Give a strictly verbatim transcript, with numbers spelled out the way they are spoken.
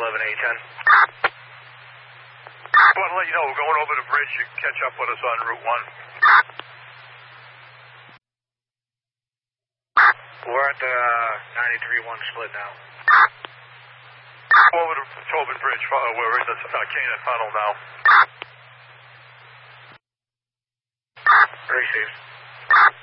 eleven A ten. I want to let you know, we're going over the bridge. You can catch up with us on Route one. We're at the uh, ninety-three one split now. Over the Tobin Bridge. Uh, we're in the uh, Cana Tunnel now. Received.